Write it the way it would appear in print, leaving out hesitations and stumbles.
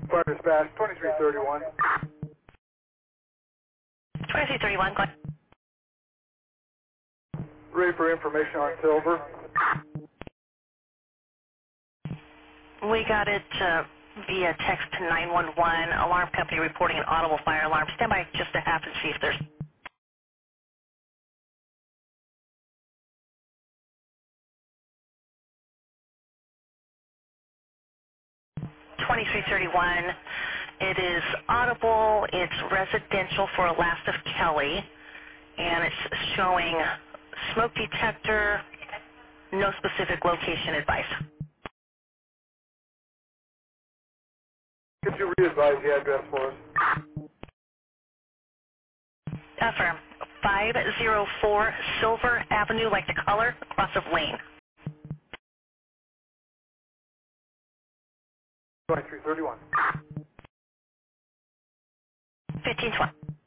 Fire dispatch, 2331. 2331, go ahead. Ready for information on Silver. We got it via text to 911. Alarm company reporting an audible fire alarm. Stand by just a half and see if there's 2331. It is audible. It's residential for Last of Kelly, and it's showing smoke detector, no specific location advice. Could you re-advise the address for us? Affirm. 504 Silver Avenue, like the color, across of Lane. 2331. 1520.